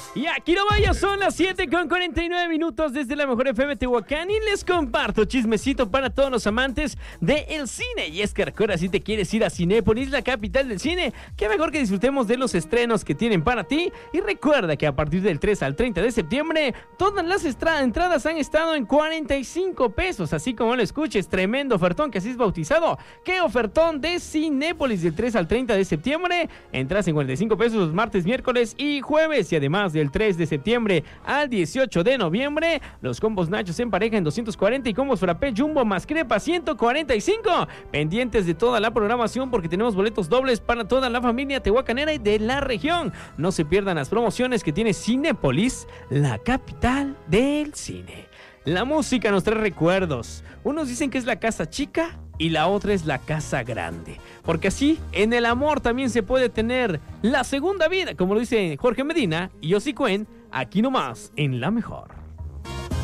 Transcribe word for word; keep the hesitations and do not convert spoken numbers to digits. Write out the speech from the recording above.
Y aquí no vaya, son las siete con cuarenta y nueve minutos desde la mejor F M Tehuacán y les comparto chismecito para todos los amantes del cine. Y es que recuerda, si te quieres ir a Cinépolis, la capital del cine, qué mejor que disfrutemos de los estrenos que tienen para ti. Y recuerda que a partir del tres al treinta de septiembre, todas las estra- entradas han estado en cuarenta y cinco pesos, así como lo escuches, tremendo ofertón que así es bautizado. ¿Qué ofertón de Cinépolis del tres al treinta de septiembre? Entras en cuarenta y cinco pesos los martes, miércoles y jueves, y además del tres de septiembre al dieciocho de noviembre, los combos nachos en pareja en doscientos cuarenta y combos frappé jumbo más crepa ciento cuarenta y cinco. Pendientes de toda la programación porque tenemos boletos dobles para toda la familia tehuacanera y de la región. No se pierdan las promociones que tiene Cinépolis, la capital del cine. La música nos trae recuerdos. Unos dicen que es la casa chica y la otra es la casa grande. Porque así, en el amor también se puede tener la segunda vida, como lo dice Jorge Medina y Yossi Cuen, aquí nomás, en La Mejor.